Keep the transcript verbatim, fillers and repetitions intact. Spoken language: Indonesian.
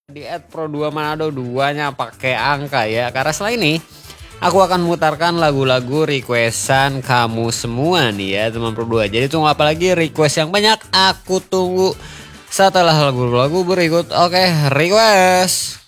Di at pro dua Manado, duanya pakai angka ya. Karena setelah ini aku akan memutarkan lagu-lagu requestan kamu semua nih ya teman pro dua. Jadi tunggu apa lagi, request yang banyak aku tunggu setelah lagu-lagu berikut. Oke, request.